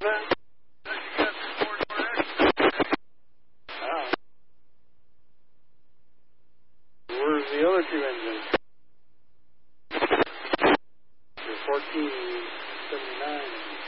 that? Oh. Where's the other two engines? The 1479.